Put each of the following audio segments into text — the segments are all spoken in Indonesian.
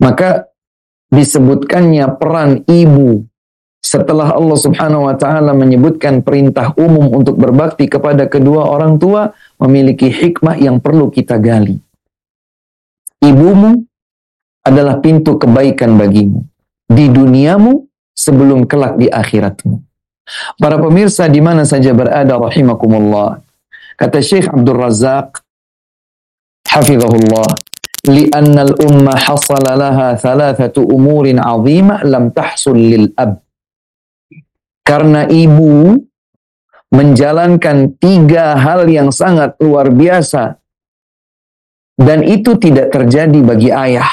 Maka disebutkannya peran ibu setelah Allah Subhanahu wa taala menyebutkan perintah umum untuk berbakti kepada kedua orang tua, memiliki hikmah yang perlu kita gali. Ibumu adalah pintu kebaikan bagimu di duniamu sebelum kelak di akhiratmu. Para pemirsa di mana saja berada rahimakumullah. Kata Syekh Abdul Razak hafizahullah, li'anna al-umma hasala laha thalathatu umurin 'azimah lam tahsul lil ab. Karena ibu menjalankan 3 hal yang sangat luar biasa dan itu tidak terjadi bagi ayah.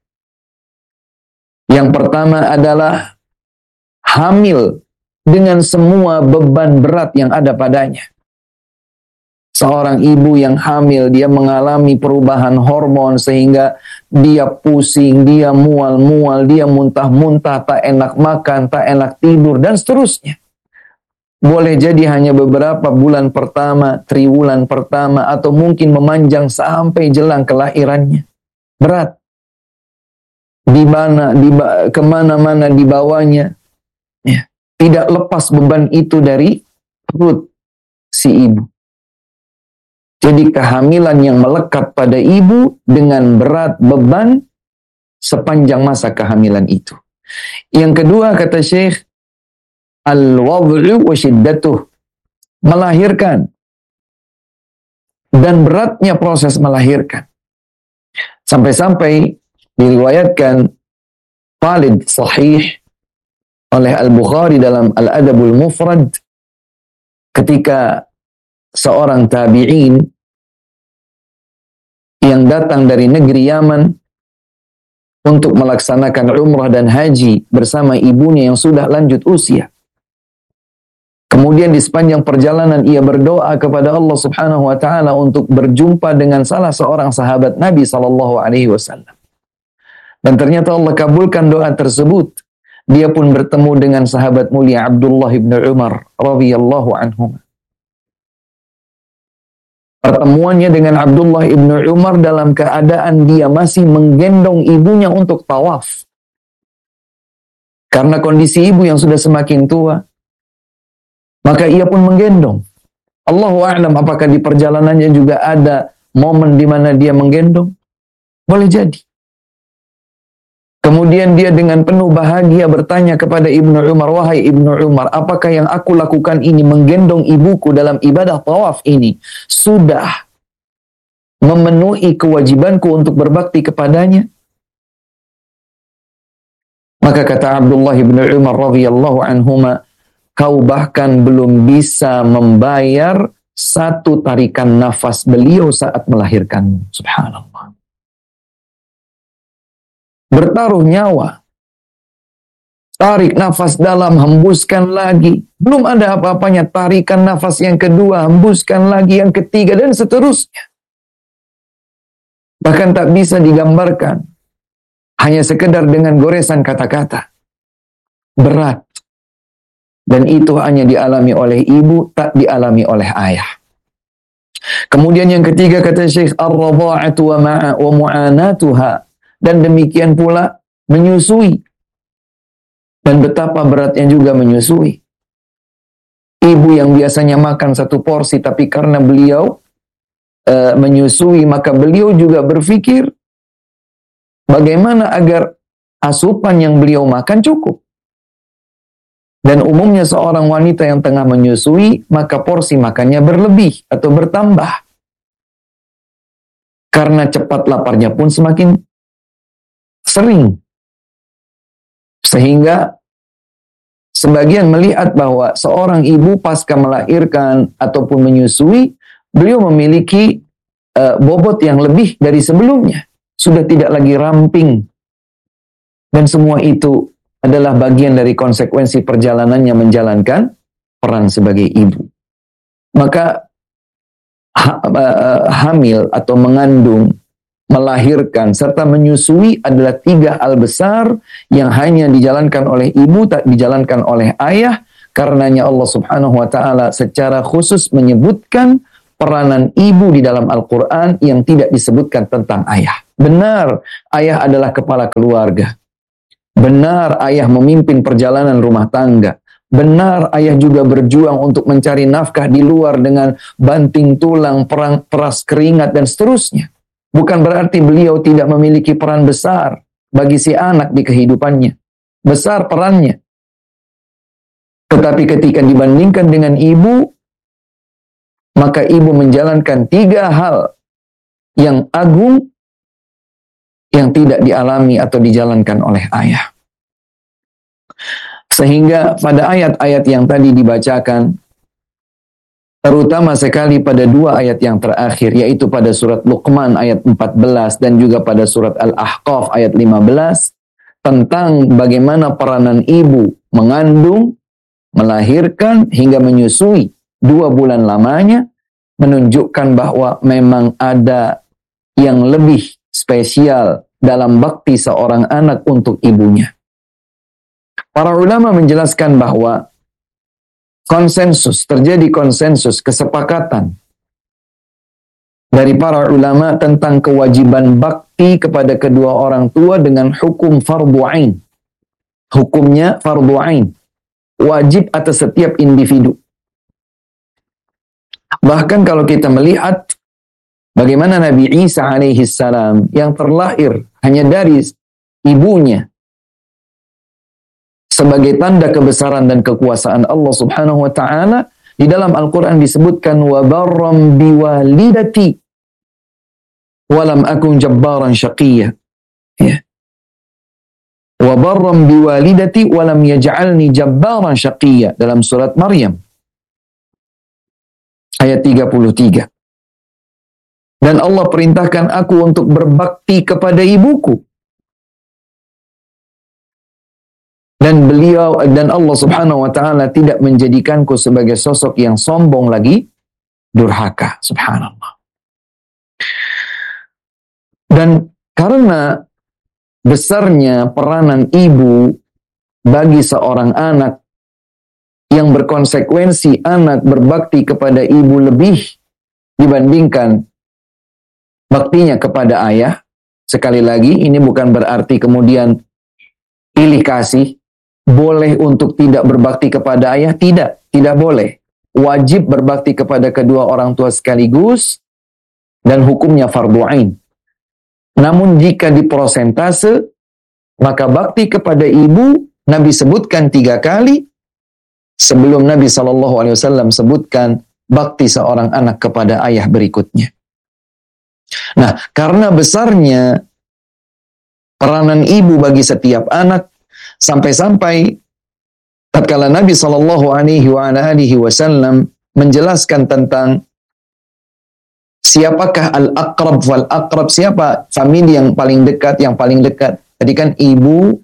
Yang pertama adalah hamil dengan semua beban berat yang ada padanya. Seorang ibu yang hamil, dia mengalami perubahan hormon sehingga dia pusing, dia mual-mual, dia muntah-muntah, tak enak makan, tak enak tidur, dan seterusnya. Boleh jadi hanya beberapa bulan pertama, triwulan pertama, atau mungkin memanjang sampai jelang kelahirannya. Berat. Di mana, kemana-mana dibawanya. Ya. Tidak lepas beban itu dari perut si ibu. Jadi kehamilan yang melekat pada ibu dengan berat beban sepanjang masa kehamilan itu. Yang kedua kata Syekh, al-wad'u wa shiddatuh, melahirkan dan beratnya proses melahirkan. Sampai-sampai diriwayatkan valid sahih oleh Al-Bukhari dalam Al-Adabul Mufrad ketika seorang tabi'in yang datang dari negeri Yaman untuk melaksanakan umrah dan haji bersama ibunya yang sudah lanjut usia. Kemudian di sepanjang perjalanan ia berdoa kepada Allah Subhanahu wa taala untuk berjumpa dengan salah seorang sahabat Nabi sallallahu alaihi wasallam. Dan ternyata Allah kabulkan doa tersebut. Dia pun bertemu dengan sahabat mulia Abdullah bin Umar radhiyallahu anhuma. Pertemuannya dengan Abdullah ibn Umar dalam keadaan dia masih menggendong ibunya untuk tawaf. Karena kondisi ibu yang sudah semakin tua, maka ia pun menggendong. Allahu a'lam apakah di perjalanannya juga ada momen di mana dia menggendong? Boleh jadi. Kemudian dia dengan penuh bahagia bertanya kepada Ibnu Umar, wahai Ibnu Umar, apakah yang aku lakukan ini, menggendong ibuku dalam ibadah tawaf ini, sudah memenuhi kewajibanku untuk berbakti kepadanya? Maka kata Abdullah bin Umar radhiyallahu anhuma, kau bahkan belum bisa membayar 1 tarikan nafas beliau saat melahirkanmu. Subhanallah. Bertaruh nyawa. Tarik nafas dalam, hembuskan lagi. Belum ada apa-apanya, tarikan nafas yang kedua, hembuskan lagi yang ketiga, dan seterusnya. Bahkan tak bisa digambarkan. Hanya sekedar dengan goresan kata-kata. Berat. Dan itu hanya dialami oleh ibu, tak dialami oleh ayah. Kemudian yang ketiga kata Syekh, ar-radha'atu wa mu'anatuha. Dan demikian pula menyusui. Dan betapa beratnya juga menyusui. Ibu yang biasanya makan 1 porsi, tapi karena beliau menyusui, maka beliau juga berpikir bagaimana agar asupan yang beliau makan cukup. Dan umumnya seorang wanita yang tengah menyusui, maka porsi makannya berlebih atau bertambah. Karena cepat laparnya pun semakin sering. Sehingga sebagian melihat bahwa seorang ibu pasca melahirkan ataupun menyusui, beliau memiliki bobot yang lebih dari sebelumnya. Sudah tidak lagi ramping. Dan semua itu adalah bagian dari konsekuensi perjalanannya menjalankan peran sebagai ibu. Maka hamil atau mengandung, melahirkan, serta menyusui adalah 3 hal besar yang hanya dijalankan oleh ibu, tak dijalankan oleh ayah. Karenanya Allah Subhanahu wa ta'ala secara khusus menyebutkan peranan ibu di dalam Al-Quran yang tidak disebutkan tentang ayah. Benar, ayah adalah kepala keluarga. Benar, ayah memimpin perjalanan rumah tangga. Benar, ayah juga berjuang untuk mencari nafkah di luar dengan banting tulang, peras keringat, dan seterusnya. Bukan berarti beliau tidak memiliki peran besar bagi si anak di kehidupannya. Besar perannya. Tetapi ketika dibandingkan dengan ibu, maka ibu menjalankan 3 hal yang agung yang tidak dialami atau dijalankan oleh ayah. Sehingga pada ayat-ayat yang tadi dibacakan, terutama sekali pada 2 ayat yang terakhir, yaitu pada surat Luqman ayat 14 dan juga pada surat Al-Ahqaf ayat 15, tentang bagaimana peranan ibu mengandung, melahirkan, hingga menyusui 2 bulan lamanya, menunjukkan bahwa memang ada yang lebih spesial dalam bakti seorang anak untuk ibunya. Para ulama menjelaskan bahwa terjadi konsensus, kesepakatan dari para ulama tentang kewajiban bakti kepada kedua orang tua dengan hukum fardu ain. Hukumnya fardu ain, wajib atas setiap individu. Bahkan kalau kita melihat bagaimana Nabi Isa alaihi salam yang terlahir hanya dari ibunya sebagai tanda kebesaran dan kekuasaan Allah Subhanahu wa taala, di dalam Al-Qur'an disebutkan wa barram biwalidati wa lam akun jabbaran syaqiyya. Ya. Wa barram biwalidati wa lam yaj'alni jabbaran syaqiyya dalam surat Maryam ayat 33. Dan Allah perintahkan aku untuk berbakti kepada ibuku. Dan Allah Subhanahu wa taala tidak menjadikanku sebagai sosok yang sombong lagi durhaka. Subhanallah. Dan karena besarnya peranan ibu bagi seorang anak, yang berkonsekuensi anak berbakti kepada ibu lebih dibandingkan baktinya kepada ayah. Sekali lagi, ini bukan berarti kemudian pilih kasih, boleh untuk tidak berbakti kepada ayah, tidak boleh. Wajib berbakti kepada kedua orang tua sekaligus, dan hukumnya fardu ain. Namun jika diprosentase, maka bakti kepada ibu, Nabi sebutkan 3 kali, sebelum Nabi SAW sebutkan bakti seorang anak kepada ayah berikutnya. Nah, karena besarnya peranan ibu bagi setiap anak, sampai-sampai tatkala Nabi SAW menjelaskan tentang siapakah al-aqrab wal-aqrab, siapa famili yang paling dekat. Tadi kan ibu,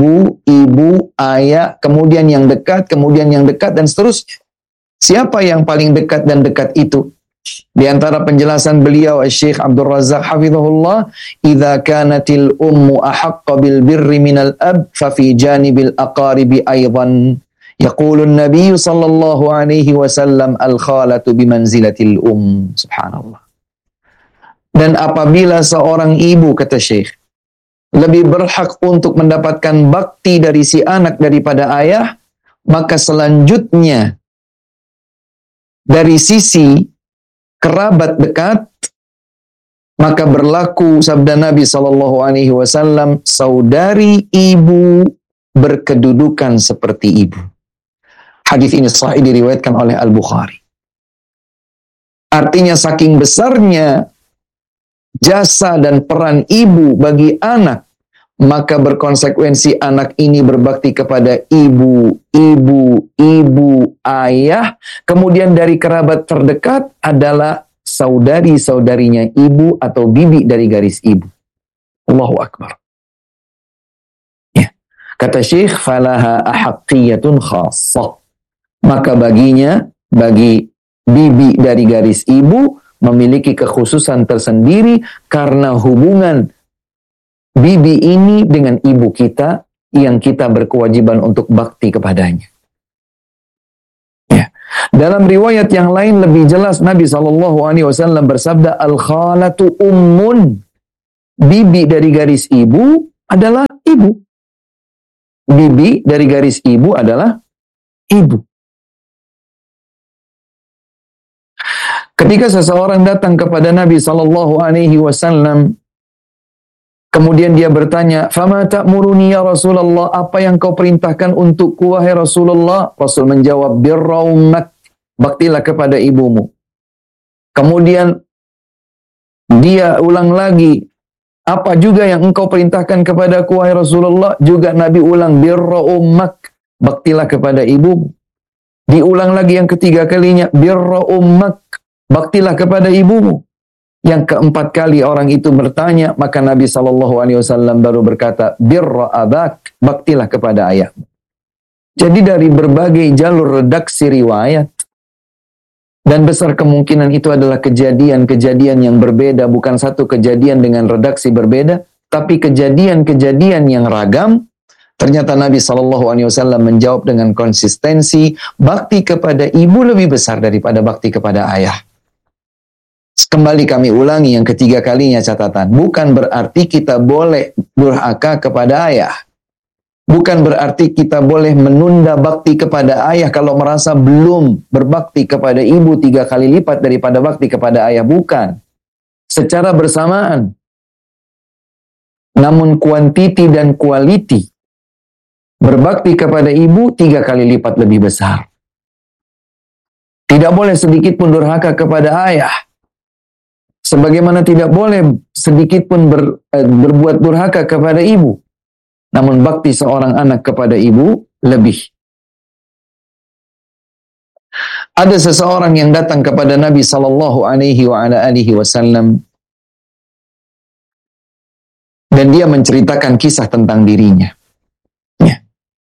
ayah, kemudian yang dekat, dan seterusnya. Siapa yang paling dekat dan dekat itu? Di antara penjelasan beliau Syekh Abdul Razak hafizahullah, idza kanatil ummu ahaqqa bil birri minal ab fa fi janibil aqaribi aidan. Yaqulu an-nabiy sallallahu alaihi wasallam al khalatu bi manzilatil Subhanallah. Dan apabila seorang ibu, kata Syekh, lebih berhak untuk mendapatkan bakti dari si anak daripada ayah, maka selanjutnya dari sisi kerabat dekat, maka berlaku sabda Nabi SAW, saudari ibu berkedudukan seperti ibu. Hadis ini sahih diriwayatkan oleh Al-Bukhari. Artinya saking besarnya jasa dan peran ibu bagi anak, maka berkonsekuensi anak ini berbakti kepada ibu, ayah, kemudian dari kerabat terdekat adalah saudari-saudarinya ibu atau bibi dari garis ibu. Allahu Akbar. Ya. Kata Syekh, falaha ahaqqiyatun khassah. Maka bagi bibi dari garis ibu memiliki kekhususan tersendiri karena hubungan bibi ini dengan ibu kita yang kita berkewajiban untuk bakti kepadanya. Ya. Dalam riwayat yang lain lebih jelas Nabi SAW bersabda, al-khalatu ummun bibi dari garis ibu adalah ibu. Bibi dari garis ibu adalah ibu. Ketika seseorang datang kepada Nabi sallallahu alaihi wasallam, kemudian dia bertanya, "Fama ta'muruni ya Rasulullah? Apa yang kau perintahkan untukku wahai Rasulullah?" Rasul menjawab, "Birra ummak." Baktilah kepada ibumu. Kemudian dia ulang lagi, "Apa juga yang engkau perintahkan kepadaku wahai Rasulullah?" Juga Nabi ulang, "Birra ummak." Baktilah kepada ibumu. Diulang lagi yang ketiga kalinya, "Birra ummak." Baktilah kepada ibumu. Yang keempat kali orang itu bertanya, maka Nabi SAW baru berkata, "Birra abak." Baktilah kepada ayahmu. Jadi dari berbagai jalur redaksi riwayat, dan besar kemungkinan itu adalah kejadian-kejadian yang berbeda, bukan satu kejadian dengan redaksi berbeda, tapi kejadian-kejadian yang ragam. Ternyata Nabi SAW menjawab dengan konsistensi, bakti kepada ibu lebih besar daripada bakti kepada ayah. Kembali kami ulangi yang ketiga kalinya catatan. Bukan berarti kita boleh durhaka kepada ayah. Bukan berarti kita boleh menunda bakti kepada ayah kalau merasa belum berbakti kepada ibu 3 kali lipat daripada bakti kepada ayah. Bukan. Secara bersamaan. Namun kuantiti dan quality. Berbakti kepada ibu 3 kali lipat lebih besar. Tidak boleh sedikit pun durhaka kepada ayah. Sebagaimana tidak boleh sedikit pun berbuat durhaka kepada ibu. Namun bakti seorang anak kepada ibu lebih. Ada seseorang yang datang kepada Nabi sallallahu alaihi wasallam dan dia menceritakan kisah tentang dirinya. Ya.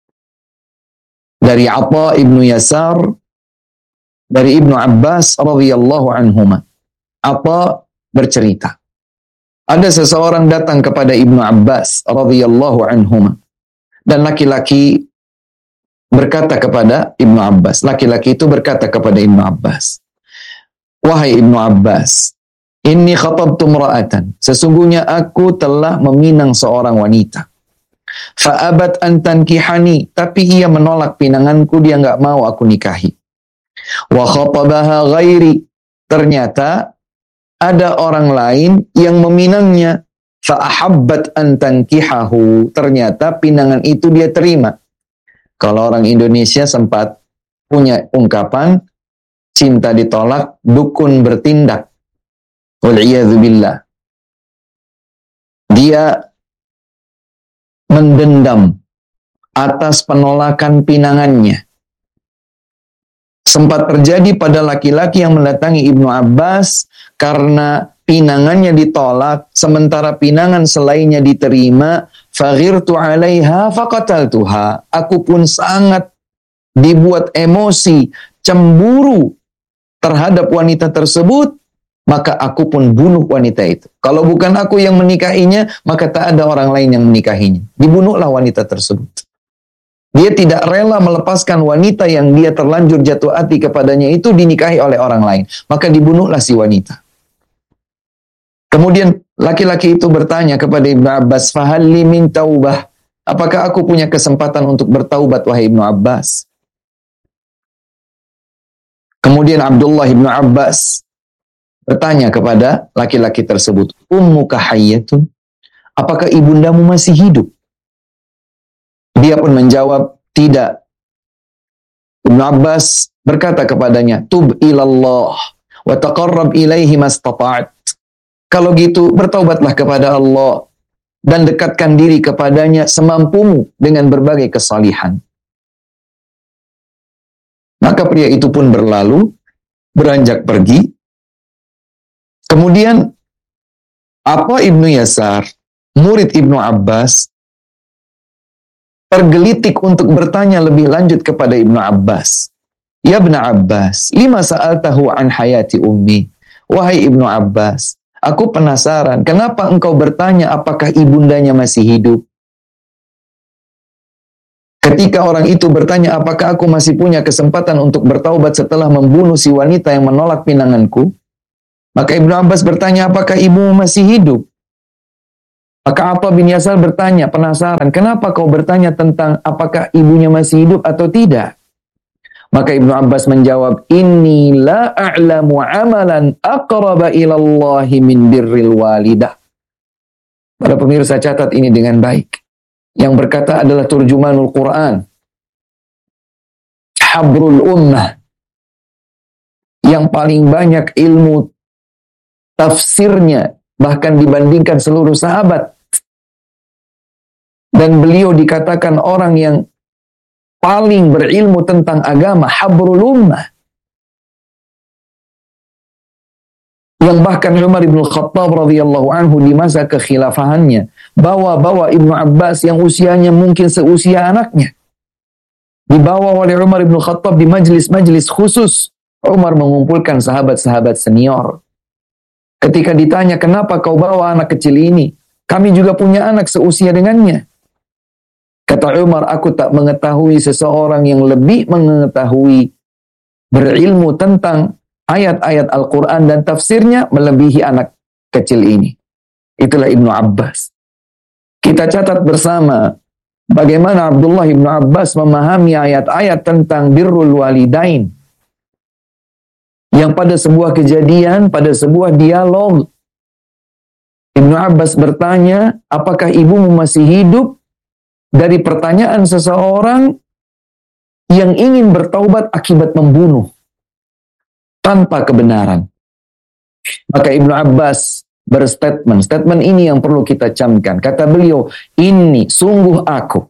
Dari Atha ibnu Yasar, dari Ibnu Abbas radhiyallahu anhuma. Atha bercerita, ada seseorang datang kepada Ibnu Abbas radhiyallahu anhuma, dan laki-laki berkata kepada Ibnu Abbas. Laki-laki itu berkata kepada Ibnu Abbas, "Wahai Ibnu Abbas, inni khatabtu imra'atan." Sesungguhnya aku telah meminang seorang wanita. Fa'abat an tankihani, tapi ia menolak pinanganku, dia enggak mau aku nikahi. Wa khatabaha ghairi, ternyata ada orang lain yang meminangnya. Fa'ahabbat an tankihahu, ternyata pinangan itu dia terima. Kalau orang Indonesia sempat punya ungkapan, cinta ditolak, dukun bertindak. Wal'iyadzubillah. Dia mendendam atas penolakan pinangannya. Sempat terjadi pada laki-laki yang mendatangi Ibnu Abbas karena pinangannya ditolak, sementara pinangan selainnya diterima. Faghirtu 'alaiha faqataltuha. Aku pun sangat dibuat emosi, cemburu terhadap wanita tersebut, maka aku pun bunuh wanita itu. Kalau bukan aku yang menikahinya, maka tak ada orang lain yang menikahinya. Dibunuhlah wanita tersebut. Dia tidak rela melepaskan wanita yang dia terlanjur jatuh hati kepadanya itu dinikahi oleh orang lain. Maka dibunuhlah si wanita. Kemudian laki-laki itu bertanya kepada Ibnu Abbas, "Fahal li min taubah?" Apakah aku punya kesempatan untuk bertaubat wahai Ibnu Abbas? Kemudian Abdullah Ibnu Abbas bertanya kepada laki-laki tersebut, "Ummuka hayyatun?" Apakah ibundamu masih hidup? Dia pun menjawab, "Tidak." Ibnu Abbas berkata kepadanya, "Tub ilallah wa taqarrab ilaihi mastata'at." Kalau gitu, bertaubatlah kepada Allah dan dekatkan diri kepadanya semampumu dengan berbagai kesalihan. Maka pria itu pun berlalu, beranjak pergi. Kemudian, Atha ibnu Yasar, murid Ibnu Abbas, tergelitik untuk bertanya lebih lanjut kepada Ibnu Abbas. "Ya Ibnu Abbas, lima sa'altahu an hayati ummi." Wahai Ibnu Abbas, aku penasaran, kenapa engkau bertanya apakah ibundanya masih hidup? Ketika orang itu bertanya apakah aku masih punya kesempatan untuk bertaubat setelah membunuh si wanita yang menolak pinanganku, maka Ibnu Abbas bertanya apakah ibumu masih hidup? Maka Atha bin Yasar bertanya, penasaran, kenapa kau bertanya tentang apakah ibunya masih hidup atau tidak? Maka Ibnu Abbas menjawab, inni la a'lamu amalan aqraba ilallahi min birril walidah. Para pemirsa, catat ini dengan baik. Yang berkata adalah turjumanul Quran, habrul ummah, yang paling banyak ilmu tafsirnya, bahkan dibandingkan seluruh sahabat. Dan beliau dikatakan orang yang paling berilmu tentang agama, habrul ummah. Yang bahkan Umar bin Khattab radhiyallahu anhu di masa kekhilafahannya bawa Ibnu Abbas yang usianya mungkin seusia anaknya. Dibawa oleh Umar bin Khattab di majlis-majlis khusus. Umar mengumpulkan sahabat-sahabat senior. Ketika ditanya, kenapa kau bawa anak kecil ini? Kami juga punya anak seusia dengannya. Kata Umar, aku tak mengetahui seseorang yang lebih mengetahui berilmu tentang ayat-ayat Al-Quran dan tafsirnya melebihi anak kecil ini. Itulah Ibnu Abbas. Kita catat bersama bagaimana Abdullah Ibnu Abbas memahami ayat-ayat tentang birrul walidain. Yang pada sebuah kejadian, pada sebuah dialog, Ibnu Abbas bertanya, apakah ibumu masih hidup? Dari pertanyaan seseorang yang ingin bertaubat akibat membunuh tanpa kebenaran. Maka Ibnu Abbas berstatement. Statement ini yang perlu kita camkan. Kata beliau, ini sungguh aku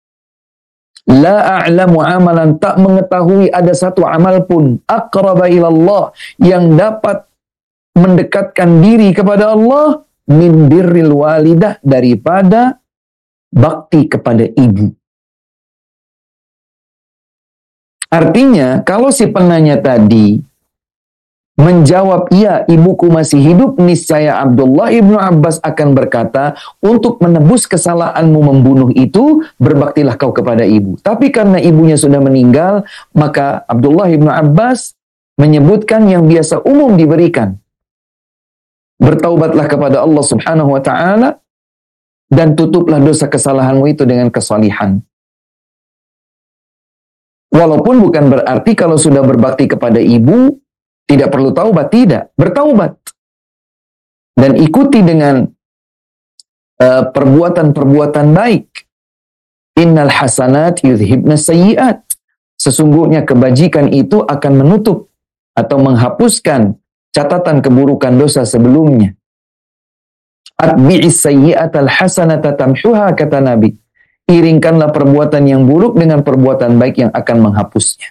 la a'lamu amalan, tak mengetahui ada satu amal pun aqraba ilallah, yang dapat mendekatkan diri kepada Allah min birril walidah, daripada bakti kepada ibu. Artinya, kalau si penanya tadi menjawab, iya, ibuku masih hidup, niscaya Abdullah ibnu Abbas akan berkata, untuk menebus kesalahanmu membunuh itu, berbaktilah kau kepada ibu. Tapi karena ibunya sudah meninggal, maka Abdullah ibnu Abbas menyebutkan yang biasa umum diberikan. Bertaubatlah kepada Allah subhanahu wa ta'ala, dan tutuplah dosa kesalahanmu itu dengan kesalihan. Walaupun bukan berarti kalau sudah berbakti kepada ibu, tidak perlu taubat, tidak. Bertaubat. Dan ikuti dengan perbuatan-perbuatan baik. Innal hasanat yudhibna sayyiat. Sesungguhnya kebajikan itu akan menutup atau menghapuskan catatan keburukan dosa sebelumnya. Atbi'is sayyi'atal hasanata tamhuha, kata Nabi. Iringkanlah perbuatan yang buruk dengan perbuatan baik yang akan menghapusnya.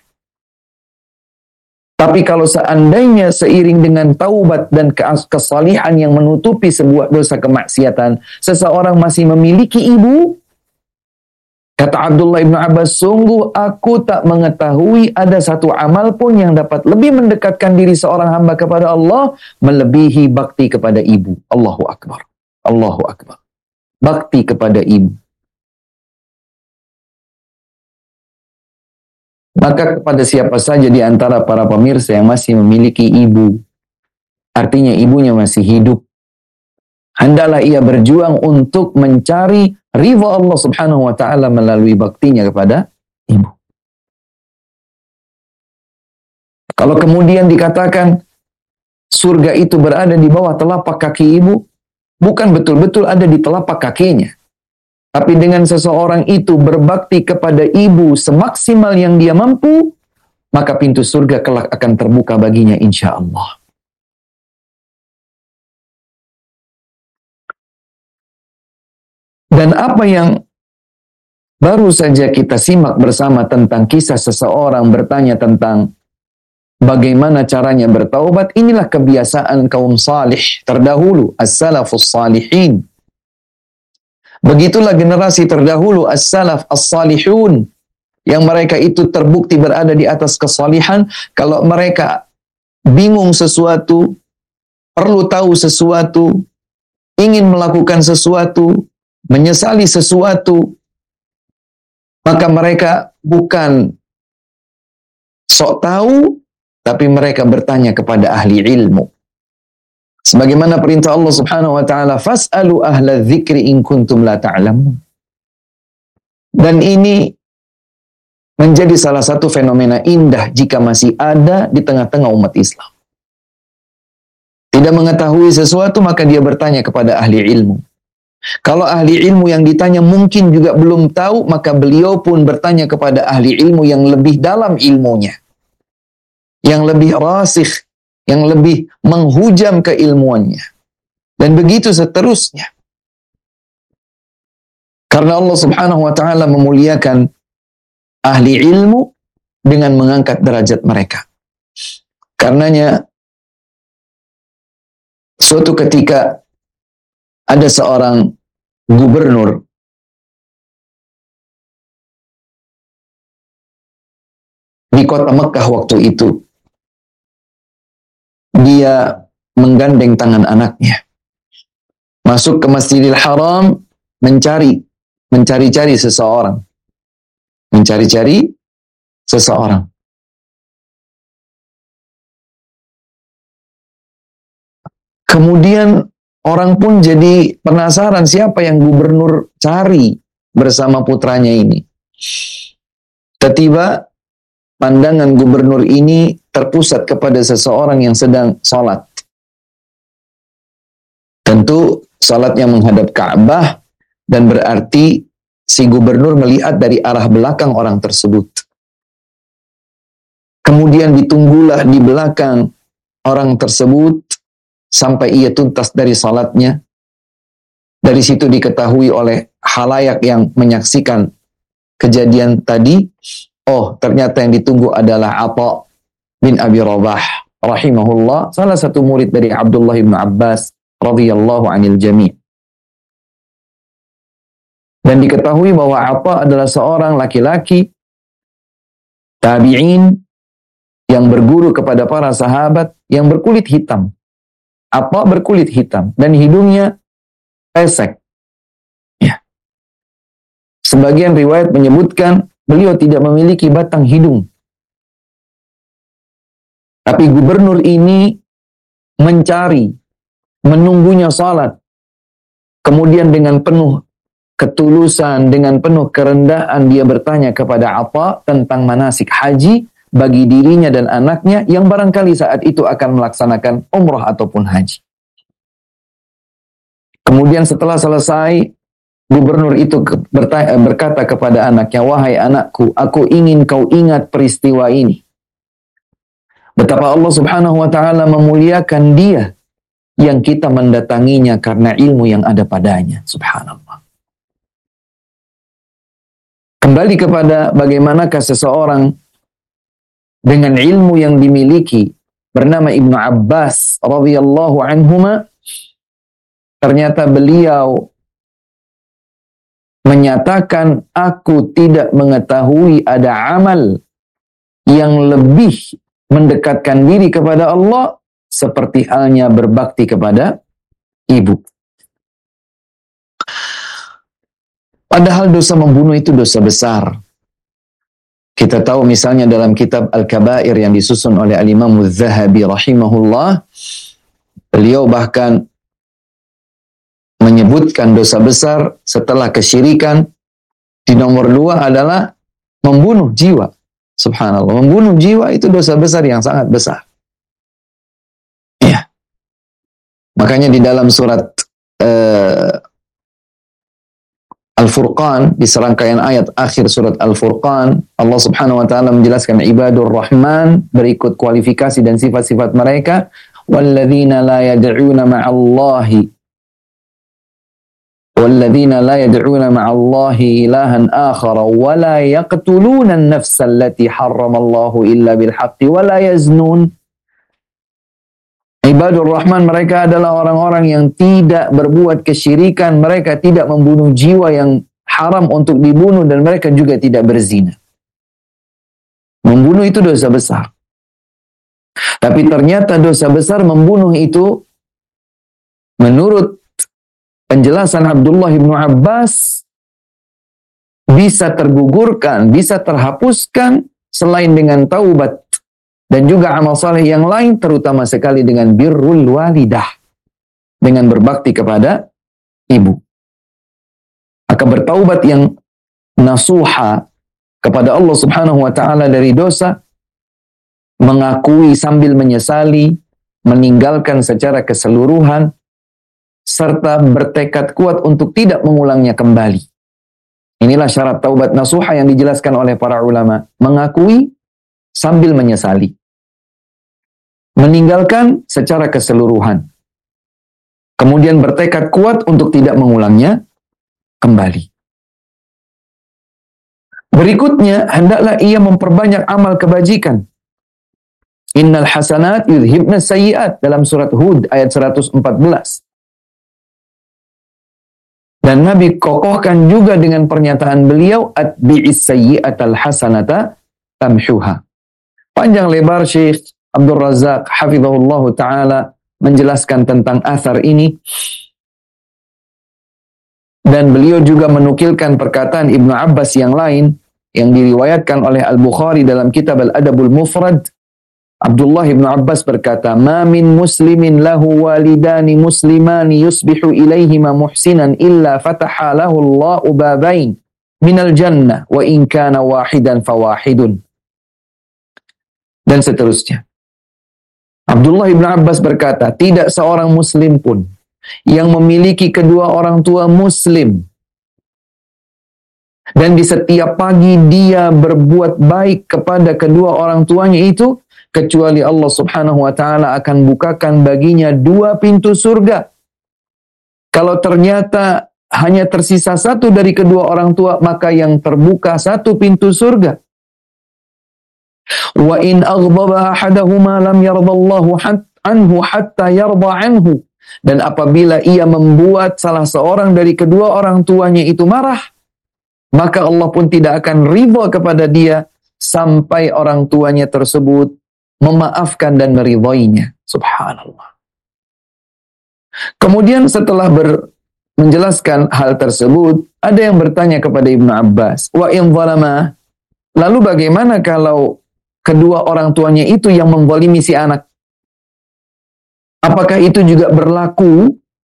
Tapi kalau seandainya seiring dengan taubat dan kesalihan yang menutupi sebuah dosa kemaksiatan, seseorang masih memiliki ibu, kata Abdullah ibnu Abbas, sungguh aku tak mengetahui ada satu amal pun yang dapat lebih mendekatkan diri seorang hamba kepada Allah melebihi bakti kepada ibu. Allahu Akbar. Allahu Akbar. Bakti kepada ibu. Maka kepada siapa saja di antara para pemirsa yang masih memiliki ibu, artinya ibunya masih hidup, hendaklah ia berjuang untuk mencari ridha Allah subhanahu wa ta'ala melalui baktinya kepada ibu. Kalau kemudian dikatakan surga itu berada di bawah telapak kaki ibu, bukan betul-betul ada di telapak kakinya. Tapi dengan seseorang itu berbakti kepada ibu semaksimal yang dia mampu, maka pintu surga kelak akan terbuka baginya insya Allah. Dan apa yang baru saja kita simak bersama tentang kisah seseorang bertanya tentang bagaimana caranya bertaubat, inilah kebiasaan kaum salih terdahulu, as-salafus salihin. Begitulah generasi terdahulu, as-salaf as-salihun, yang mereka itu terbukti berada di atas kesalihan. Kalau mereka bingung sesuatu, perlu tahu sesuatu, ingin melakukan sesuatu, menyesali sesuatu, maka mereka bukan sok tahu, tapi mereka bertanya kepada ahli ilmu. Sebagaimana perintah Allah Subhanahu wa taala, "Fas'alu ahla dzikri in kuntum la ta'lamun." Dan ini menjadi salah satu fenomena indah jika masih ada di tengah-tengah umat Islam. Tidak mengetahui sesuatu, maka dia bertanya kepada ahli ilmu. Kalau ahli ilmu yang ditanya mungkin juga belum tahu, maka beliau pun bertanya kepada ahli ilmu yang lebih dalam ilmunya, yang lebih rasikh, yang lebih menghujam keilmuannya. Dan begitu seterusnya. Karena Allah Subhanahu wa taala memuliakan ahli ilmu dengan mengangkat derajat mereka. Karenanya suatu ketika ada seorang gubernur di kota Mekah waktu itu. Dia menggandeng tangan anaknya, masuk ke Masjidil Haram, mencari-cari seseorang. Kemudian orang pun jadi penasaran siapa yang gubernur cari bersama putranya ini. Tiba-tiba pandangan gubernur ini terpusat kepada seseorang yang sedang sholat. Tentu sholatnya menghadap Ka'bah, dan berarti si gubernur melihat dari arah belakang orang tersebut. Kemudian ditunggulah di belakang orang tersebut sampai ia tuntas dari sholatnya. Dari situ diketahui oleh khalayak yang menyaksikan kejadian tadi, oh ternyata yang ditunggu adalah Atha bin Abi Rabah rahimahullah, salah satu murid dari Abdullah bin Abbas radhiyallahu anil jami'. Dan diketahui bahwa Atha adalah seorang laki-laki tabi'in yang berguru kepada para sahabat yang berkulit hitam. Atha berkulit hitam dan hidungnya pesek. Ya. Sebagian riwayat menyebutkan beliau tidak memiliki batang hidung. Tapi gubernur ini mencari, menunggunya salat. Kemudian dengan penuh ketulusan, dengan penuh kerendahan dia bertanya kepada Atha tentang manasik haji bagi dirinya dan anaknya yang barangkali saat itu akan melaksanakan umrah ataupun haji. Kemudian setelah selesai, gubernur itu berkata kepada anaknya, "Wahai anakku, aku ingin kau ingat peristiwa ini. Betapa Allah Subhanahu wa taala memuliakan dia yang kita mendatanginya karena ilmu yang ada padanya." Subhanallah. Kembali kepada bagaimanakah seseorang dengan ilmu yang dimiliki bernama Ibnu Abbas radhiyallahu anhuma, ternyata beliau menyatakan, aku tidak mengetahui ada amal yang lebih mendekatkan diri kepada Allah seperti halnya berbakti kepada ibu. Padahal dosa membunuh itu dosa besar. Kita tahu misalnya dalam kitab Al-Kabair yang disusun oleh Al-Imam Az-Zahabi rahimahullah, beliau bahkan menyebutkan dosa besar setelah kesyirikan. Di nomor 2 adalah membunuh jiwa. Subhanallah, membunuh jiwa itu dosa besar yang sangat besar. Ya. Makanya di dalam surat Al-Furqan, di serangkaian ayat akhir surat Al-Furqan, Allah Subhanahu wa taala menjelaskan ibadur rahman, berikut kualifikasi dan sifat-sifat mereka, walladzina la yad'una ma'allahi وَالَّذِينَ لَا يَدْعُونَ مَعَ اللَّهِ إِلَهًا آخَرَ وَلَا يَقْتُلُونَ النَّفْسَ الَّتِي حَرَّمَ اللَّهُ إِلَّا بِالْحَقِّ وَلَا يَزْنُونَ. Ibadur Rahman, mereka adalah orang-orang yang tidak berbuat kesyirikan, mereka tidak membunuh jiwa yang haram untuk dibunuh, dan mereka juga tidak berzina. Membunuh itu dosa besar. Tapi ternyata dosa besar membunuh itu, menurut penjelasan Abdullah bin Abbas, bisa tergugurkan, bisa terhapuskan selain dengan taubat dan juga amal saleh yang lain, terutama sekali dengan birrul walidah, dengan berbakti kepada ibu. Maka bertaubat yang nasuha kepada Allah Subhanahu wa taala dari dosa, mengakui sambil menyesali, meninggalkan secara keseluruhan, serta bertekad kuat untuk tidak mengulangnya kembali. Inilah syarat taubat nasuha yang dijelaskan oleh para ulama. Mengakui sambil menyesali. Meninggalkan secara keseluruhan. Kemudian bertekad kuat untuk tidak mengulangnya kembali. Berikutnya, hendaklah ia memperbanyak amal kebajikan. Innal hasanat yudhibna sayyiat dalam surat Hud ayat 114. Dan Nabi kokohkan juga dengan pernyataan beliau, atbi'is sayyi'atal hasanata tamhuha. Panjang lebar Syekh Abdul Razak hafizahullah ta'ala menjelaskan tentang athar ini. Dan beliau juga menukilkan perkataan Ibnu Abbas yang lain yang diriwayatkan oleh Al-Bukhari dalam kitab Al-Adabul Mufrad. Abdullah ibn Abbas berkata, "Ma min muslimin lahu walidani muslimani yusbihu ilaihima muhsinan illa fataha lahu Allahu babain minal jannah wa in kana wahidan fawahidun." Dan seterusnya. Abdullah ibn Abbas berkata, tidak seorang muslim pun yang memiliki kedua orang tua muslim dan di setiap pagi dia berbuat baik kepada kedua orang tuanya itu, kecuali Allah Subhanahu wa taala akan bukakan baginya 2 pintu surga. Kalau ternyata hanya tersisa 1 dari kedua orang tua, maka yang terbuka 1 pintu surga. Wa in aghdaba ahadahuma lam yardallahu anhu hatta yarda anhu. Dan apabila ia membuat salah seorang dari kedua orang tuanya itu marah, maka Allah pun tidak akan ridha kepada dia sampai orang tuanya tersebut memaafkan dan meridhoinya. Subhanallah. Kemudian setelah menjelaskan hal tersebut, ada yang bertanya kepada Ibnu Abbas, wa in zalama, lalu bagaimana kalau kedua orang tuanya itu yang menzalimi si anak? Apakah itu juga berlaku?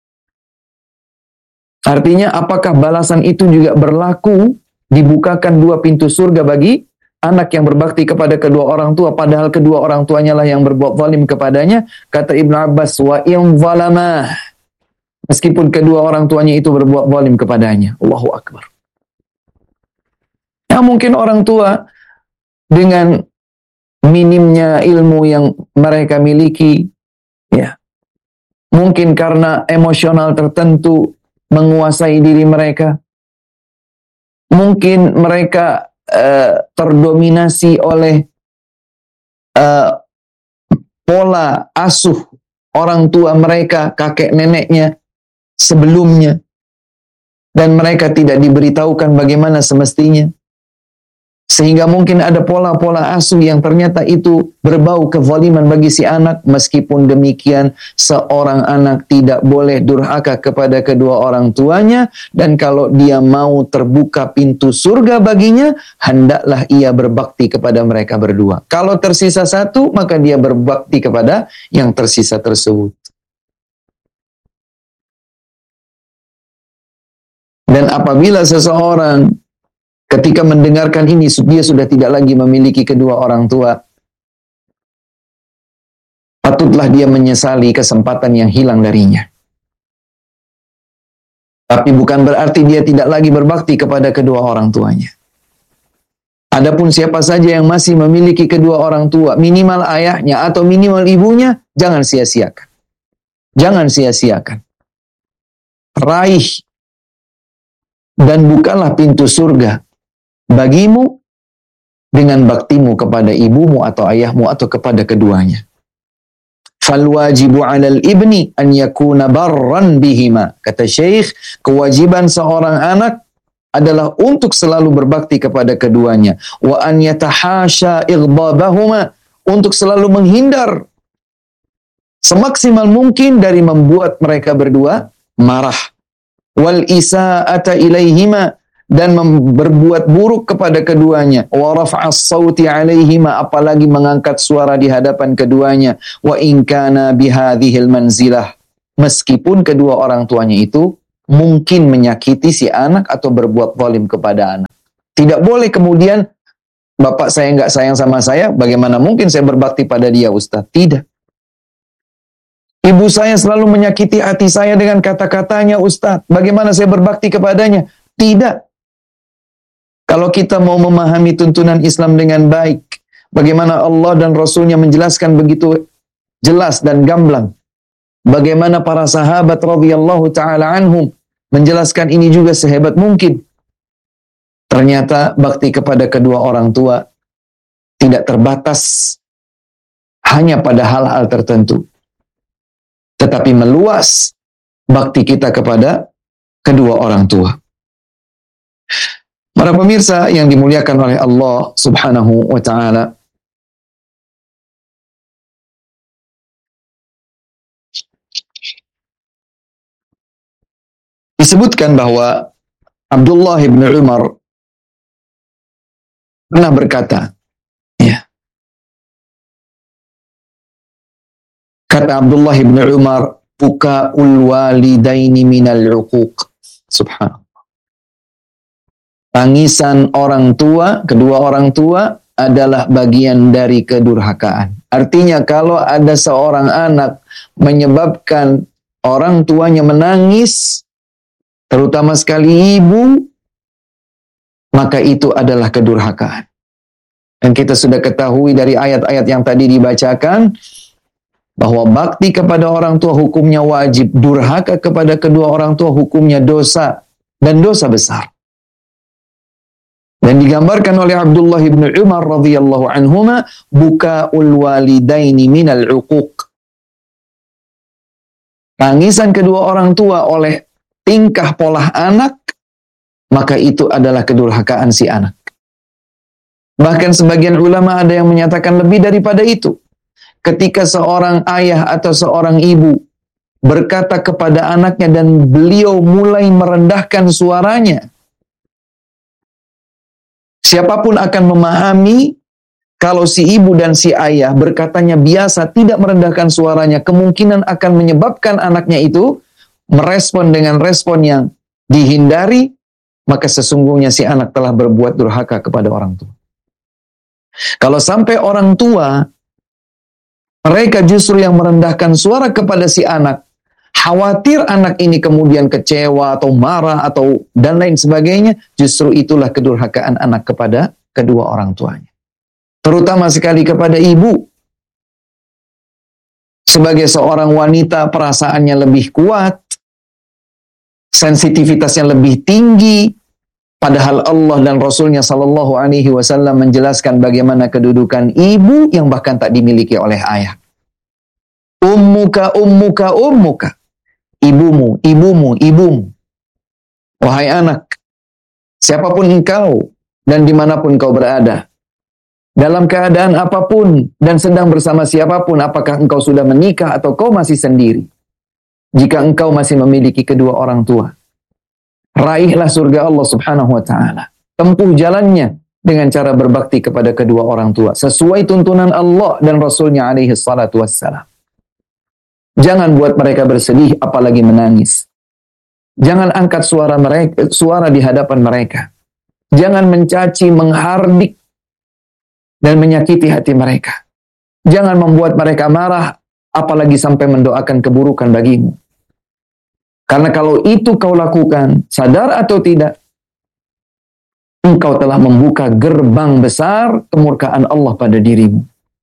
Artinya apakah balasan itu juga berlaku? Dibukakan 2 pintu surga bagi anak yang berbakti kepada kedua orang tua, padahal kedua orang tuanya lah yang berbuat zalim kepadanya. Kata Ibnu Abbas, wa in zalama, meskipun kedua orang tuanya itu berbuat zalim kepadanya. Allahu Akbar. Ya, mungkin orang tua dengan minimnya ilmu yang mereka miliki, ya, mungkin karena emosional tertentu menguasai diri mereka, mungkin mereka terdominasi oleh pola asuh orang tua mereka, kakek neneknya sebelumnya, dan mereka tidak diberitahukan bagaimana semestinya, sehingga mungkin ada pola-pola asuh yang ternyata itu berbau kezaliman bagi si anak. Meskipun demikian, seorang anak tidak boleh durhaka kepada kedua orang tuanya, dan kalau dia mau terbuka pintu surga baginya, hendaklah ia berbakti kepada mereka berdua. Kalau tersisa 1, maka dia berbakti kepada yang tersisa tersebut. Dan apabila seseorang ketika mendengarkan ini, dia sudah tidak lagi memiliki kedua orang tua, patutlah dia menyesali kesempatan yang hilang darinya. Tapi bukan berarti dia tidak lagi berbakti kepada kedua orang tuanya. Adapun siapa saja yang masih memiliki kedua orang tua, minimal ayahnya atau minimal ibunya, jangan sia-siakan. Jangan sia-siakan. Raih dan bukalah pintu surga bagimu dengan baktimu kepada ibumu atau ayahmu atau kepada keduanya. Fal wajibu 'alal ibni an yakuna barran bihima. Kata Syekh, kewajiban seorang anak adalah untuk selalu berbakti kepada keduanya. Wa an yatahasha ighdabahuma, untuk selalu menghindar semaksimal mungkin dari membuat mereka berdua marah. Wal isa'ata ilaihima, dan berbuat buruk kepada keduanya. Wa raf'as sauti 'alaihima, apalagi mengangkat suara di hadapan keduanya. Wa in kana bihadhil manzilah, meskipun kedua orang tuanya itu mungkin menyakiti si anak atau berbuat zalim kepada anak. Tidak boleh kemudian, bapak saya nggak sayang sama saya, bagaimana mungkin saya berbakti pada dia, Ustaz? Tidak. Ibu saya selalu menyakiti hati saya dengan kata-katanya, Ustaz. Bagaimana saya berbakti kepadanya? Tidak. Kalau kita mau memahami tuntunan Islam dengan baik, bagaimana Allah dan Rasulnya menjelaskan begitu jelas dan gamblang. Bagaimana para sahabat radhiyallahu ta'ala anhum menjelaskan ini juga sehebat mungkin. Ternyata bakti kepada kedua orang tua tidak terbatas hanya pada hal-hal tertentu, tetapi meluas bakti kita kepada kedua orang tua. Para pemirsa yang dimuliakan oleh Allah Subhanahu wa ta'ala, disebutkan bahwa Abdullah bin Umar pernah berkata, ya, kata Abdullah bin Umar, buka'ul walidaini minal uquq. Subhanallah. Tangisan orang tua, kedua orang tua adalah bagian dari kedurhakaan. Artinya kalau ada seorang anak menyebabkan orang tuanya menangis, terutama sekali ibu, maka itu adalah kedurhakaan. Dan kita sudah ketahui dari ayat-ayat yang tadi dibacakan, bahwa bakti kepada orang tua hukumnya wajib, durhaka kepada kedua orang tua hukumnya dosa, dan dosa besar. Dan digambarkan oleh Abdullah bin Umar radhiyallahu anhuma, buka'ul walidaini minal uquq. Tangisan kedua orang tua oleh tingkah pola anak, maka itu adalah kedurhakaan si anak. Bahkan sebagian ulama ada yang menyatakan lebih daripada itu. Ketika seorang ayah atau seorang ibu berkata kepada anaknya dan beliau mulai merendahkan suaranya, siapapun akan memahami kalau si ibu dan si ayah berkatanya biasa, tidak merendahkan suaranya, kemungkinan akan menyebabkan anaknya itu merespon dengan respon yang dihindari, maka sesungguhnya si anak telah berbuat durhaka kepada orang tua. Kalau sampai orang tua mereka justru yang merendahkan suara kepada si anak, khawatir anak ini kemudian kecewa atau marah atau dan lain sebagainya, justru itulah kedurhakaan anak kepada kedua orang tuanya. Terutama sekali kepada ibu. Sebagai seorang wanita perasaannya lebih kuat, sensitivitasnya lebih tinggi, padahal Allah dan Rasulnya Sallallahu Alaihi Wasallam menjelaskan bagaimana kedudukan ibu yang bahkan tak dimiliki oleh ayah. Ummuka, ummuka, ummuka. Ibumu, ibumu, ibumu. Wahai anak, siapapun engkau dan dimanapun kau berada, dalam keadaan apapun dan sedang bersama siapapun, apakah engkau sudah menikah atau kau masih sendiri, jika engkau masih memiliki kedua orang tua, raihlah surga Allah Subhanahu wa ta'ala. Tempuh jalannya dengan cara berbakti kepada kedua orang tua sesuai tuntunan Allah dan Rasulnya alaihi salatu wassalam. Jangan buat mereka bersedih apalagi menangis. Jangan angkat suara di hadapan mereka. Jangan mencaci, menghardik dan menyakiti hati mereka. Jangan membuat mereka marah apalagi sampai mendoakan keburukan bagimu. Karena kalau itu kau lakukan, sadar atau tidak, engkau telah membuka gerbang besar kemurkaan Allah pada dirimu.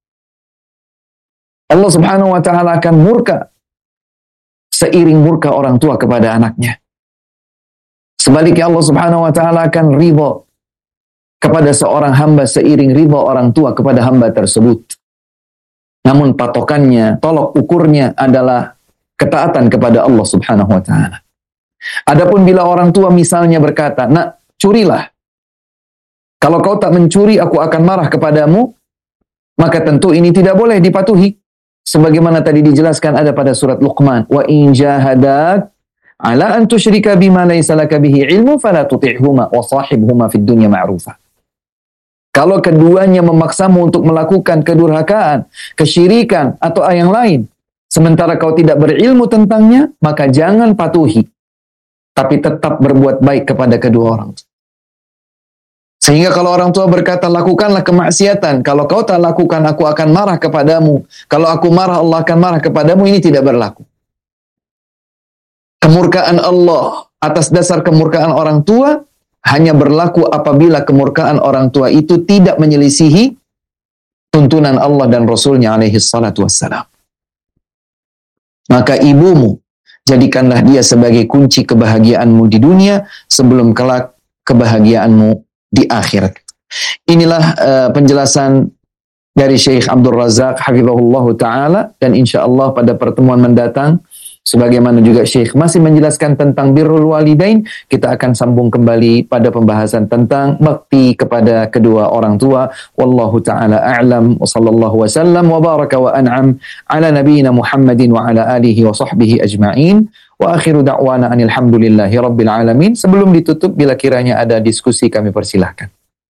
Allah Subhanahu wa ta'ala akan murka seiring murka orang tua kepada anaknya. Sebaliknya Allah Subhanahu wa ta'ala akan ridha kepada seorang hamba seiring ridha orang tua kepada hamba tersebut. Namun patokannya, tolok ukurnya adalah ketaatan kepada Allah Subhanahu wa ta'ala. Adapun bila orang tua misalnya berkata, "Nak, curilah. Kalau kau tak mencuri, aku akan marah kepadamu." Maka tentu ini tidak boleh dipatuhi. Sebagaimana tadi dijelaskan ada pada surat Luqman, "Wa in jahadak ala an tusyrika bima laysa laka bihi ilmu fala tuti'huma wa sahibhuma fid dunya ma'rufa." Kalau keduanya memaksamu untuk melakukan kedurhakaan, kesyirikan atau yang lain, sementara kau tidak berilmu tentangnya, maka jangan patuhi, tapi tetap berbuat baik kepada kedua orang tua. Sehingga kalau orang tua berkata, lakukanlah kemaksiatan, kalau kau tak lakukan, aku akan marah kepadamu. Kalau aku marah, Allah akan marah kepadamu, ini tidak berlaku. Kemurkaan Allah atas dasar kemurkaan orang tua hanya berlaku apabila kemurkaan orang tua itu tidak menyelisihi tuntunan Allah dan Rasulnya alaihi salatu wassalam. Maka ibumu, jadikanlah dia sebagai kunci kebahagiaanmu di dunia sebelum kelak kebahagiaanmu di akhirat. Inilah penjelasan dari Syekh Abdul Razak hafizahullah ta'ala, dan insya Allah pada pertemuan mendatang, sebagaimana juga Syekh masih menjelaskan tentang birrul walidain, kita akan sambung kembali pada pembahasan tentang bakti kepada kedua orang tua. Wallahu ta'ala a'lam, wa sallallahu wa sallam wa baraka wa an'am ala nabiyyina Muhammadin wa ala alihi wa sahbihi ajma'in. Wa akhiru da'wana anil hamdulillahi rabbil alamin. Sebelum ditutup, bila kiranya ada diskusi, kami persilahkan.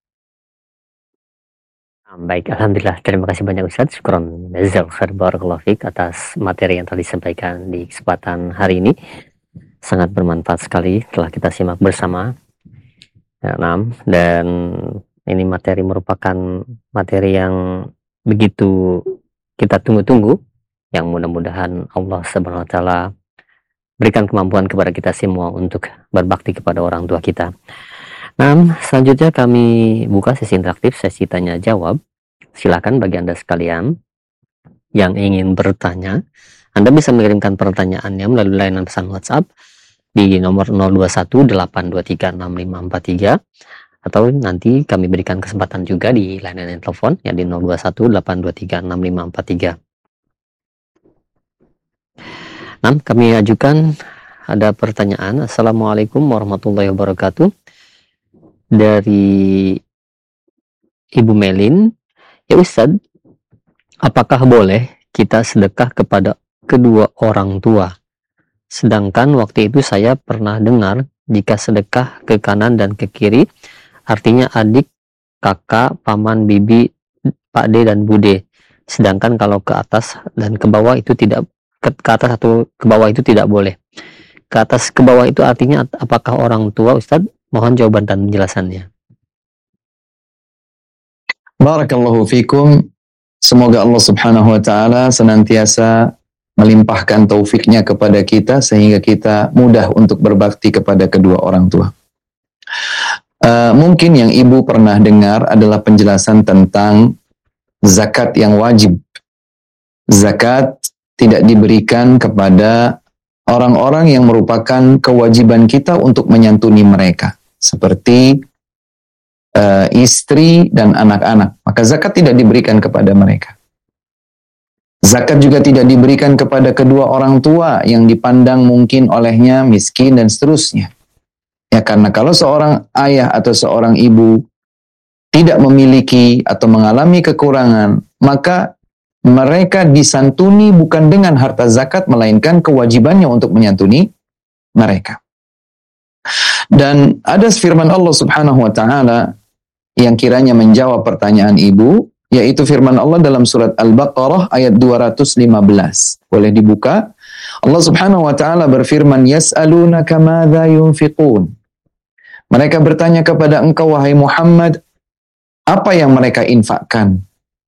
Baik, alhamdulillah. Terima kasih banyak Ustaz. Syukron jazakallahu khair, barakallahu fiik atas materi yang tadi disampaikan di kesempatan hari ini. Sangat bermanfaat sekali telah kita simak bersama. Ya, dan ini materi merupakan materi yang begitu kita tunggu-tunggu, yang mudah-mudahan Allah Subhanahu wa taala berikan kemampuan kepada kita semua untuk berbakti kepada orang tua kita. Nah, selanjutnya kami buka sesi interaktif, sesi tanya jawab. Silakan bagi Anda sekalian yang ingin bertanya, Anda bisa mengirimkan pertanyaannya melalui layanan pesan WhatsApp di nomor 0218236543, atau nanti kami berikan kesempatan juga di layanan telepon yang di 0218236543. Nah, kami ajukan ada pertanyaan. Assalamualaikum warahmatullahi wabarakatuh. Dari Ibu Melin, ya Ustadz, apakah boleh kita sedekah kepada kedua orang tua? Sedangkan waktu itu saya pernah dengar jika sedekah ke kanan dan ke kiri, artinya adik, kakak, paman, bibi, Pak D dan Bude. Sedangkan kalau ke atas dan ke bawah itu tidak, ke atas atau ke bawah itu tidak boleh. Ke atas ke bawah itu artinya apakah orang tua, Ustadz? Mohon jawaban dan penjelasannya. Barakallahu fikum. Semoga Allah Subhanahu wa taala senantiasa melimpahkan taufiknya kepada kita sehingga kita mudah untuk berbakti kepada kedua orang tua. Mungkin yang ibu pernah dengar adalah penjelasan tentang zakat yang wajib. Zakat tidak diberikan kepada orang-orang yang merupakan kewajiban kita untuk menyantuni mereka, seperti istri dan anak-anak. Maka zakat tidak diberikan kepada mereka. Zakat juga tidak diberikan kepada kedua orang tua yang dipandang mungkin olehnya miskin dan seterusnya. Ya, karena kalau seorang ayah atau seorang ibu tidak memiliki atau mengalami kekurangan, maka mereka disantuni bukan dengan harta zakat, melainkan kewajibannya untuk menyantuni mereka. Dan ada firman Allah Subhanahu wa taala yang kiranya menjawab pertanyaan ibu, yaitu firman Allah dalam surat Al-Baqarah ayat 215. Boleh dibuka? Allah Subhanahu wa taala berfirman, "Yas'alunaka madza yunfiqun." Mereka bertanya kepada engkau wahai Muhammad, apa yang mereka infakkan?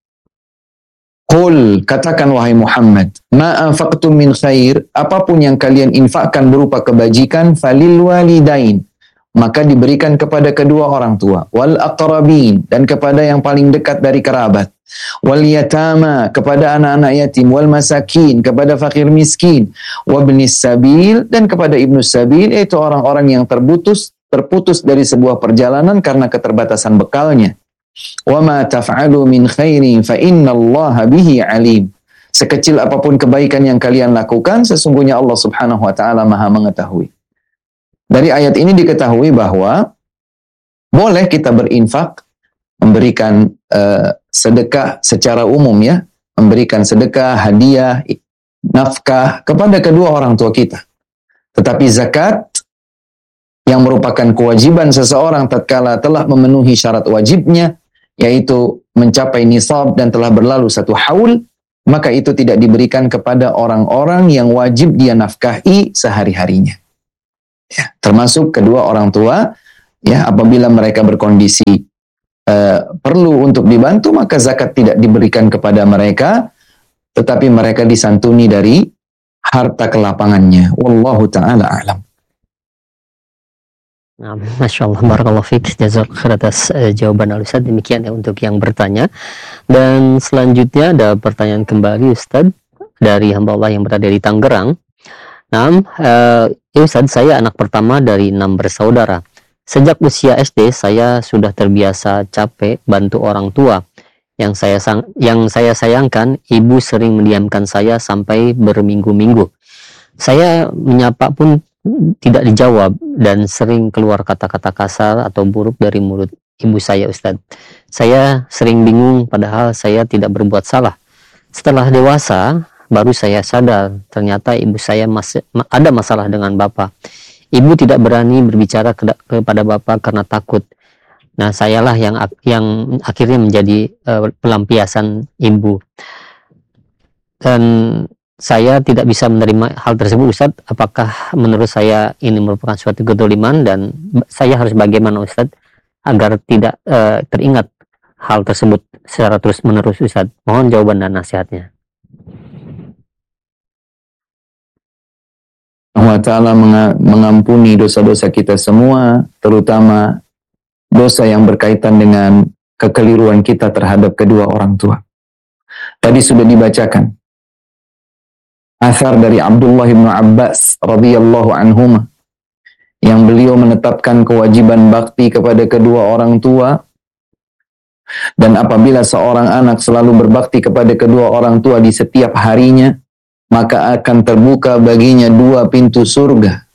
Qul, katakan wahai Muhammad, ma anfaqtum min khair, apapun yang kalian infakkan berupa kebajikan, falil walidain, maka diberikan kepada kedua orang tua, wal aqrabin, dan kepada yang paling dekat dari kerabat, wal yatama, kepada anak-anak yatim, wal masakin, kepada fakir miskin, wabnis sabil, dan kepada ibnu sabil, yaitu orang-orang yang terputus dari sebuah perjalanan karena keterbatasan bekalnya. Wa ma taf'alu min khairin fa innallaha bihi alim. Sekecil apapun kebaikan yang kalian lakukan, sesungguhnya Allah Subhanahu wa taala Maha mengetahui. Dari ayat ini diketahui bahwa boleh kita berinfak, memberikan sedekah secara umum ya, memberikan sedekah, hadiah, nafkah kepada kedua orang tua kita. Tetapi zakat yang merupakan kewajiban seseorang tatkala telah memenuhi syarat wajibnya, yaitu mencapai nisab dan telah berlalu 1 haul, maka itu tidak diberikan kepada orang-orang yang wajib dia nafkahi sehari-harinya. Ya, termasuk kedua orang tua, ya, apabila mereka berkondisi perlu untuk dibantu, maka zakat tidak diberikan kepada mereka, tetapi mereka disantuni dari harta kelapangannya. Wallahu ta'ala a'lam. Nah, Masya Allah, barakallahu fiik, jazakallahu atas jawaban Al-Ustaz. Demikian ya untuk yang bertanya. Dan selanjutnya ada pertanyaan kembali Ustaz dari hamba Allah yang berada di Tangerang. Nah, ya Ustaz, saya anak pertama dari 6 bersaudara. Sejak usia SD saya sudah terbiasa capek bantu orang tua. Yang saya sayangkan, ibu sering mendiamkan saya sampai berminggu-minggu. Saya menyapa pun tidak dijawab dan sering keluar kata-kata kasar atau buruk dari mulut ibu saya, Ustadz. Saya sering bingung padahal saya tidak berbuat salah. Setelah dewasa, baru saya sadar ternyata ibu saya masih ada masalah dengan bapak. Ibu tidak berani berbicara kepada bapak karena takut. Nah, sayalah yang akhirnya menjadi pelampiasan ibu. Dan saya tidak bisa menerima hal tersebut, Ustadz. Apakah menurut saya ini merupakan suatu kedoliman dan saya harus bagaimana, Ustadz, agar tidak teringat hal tersebut secara terus-menerus, Ustadz? Mohon jawaban dan nasihatnya. Allah Ta'ala mengampuni dosa-dosa kita semua, terutama dosa yang berkaitan dengan kekeliruan kita terhadap kedua orang tua. Tadi sudah dibacakan asar dari Abdullah bin Abbas radhiyallahu anhuma yang beliau menetapkan kewajiban bakti kepada kedua orang tua, dan apabila seorang anak selalu berbakti kepada kedua orang tua di setiap harinya, maka akan terbuka baginya 2 pintu surga.